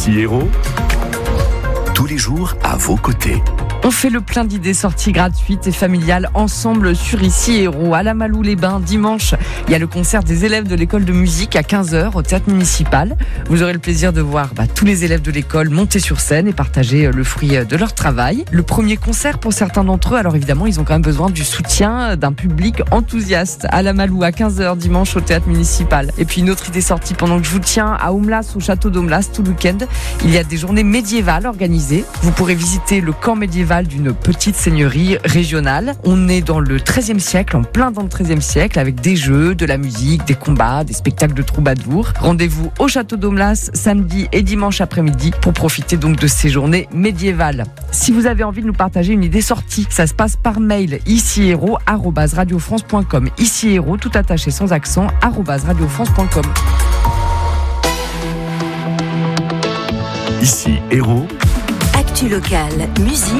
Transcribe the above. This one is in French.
Ici Hérault, tous les jours à vos côtés. On fait le plein d'idées sorties gratuites et familiales ensemble sur Ici Hérault. À la Malou-les-Bains, dimanche, il y a le concert des élèves de l'école de musique à 15h au théâtre municipal. Vous aurez le plaisir de voir tous les élèves de l'école monter sur scène et partager le fruit de leur travail. Le premier concert pour certains d'entre eux, alors évidemment, ils ont quand même besoin du soutien d'un public enthousiaste. À la Malou, à 15h dimanche au théâtre municipal. Et puis une autre idée sortie pendant que je vous tiens à Oumlas, au château d'Oumlas, tout le week-end. Il y a des journées médiévales organisées. Vous pourrez visiter le camp médiéval d'une petite seigneurie régionale. On est dans le XIIIe siècle, en plein dans le XIIIe siècle, avec des jeux, de la musique, des combats, des spectacles de troubadours. Rendez-vous au château d'Oumlas samedi et dimanche après-midi pour profiter donc de ces journées médiévales. Si vous avez envie de nous partager une idée sortie, ça se passe par mail icihérault@radiofrance.com. Ici Hérault, tout attaché sans accent, @radiofrance.com. Ici Hérault. Actu locale, musique.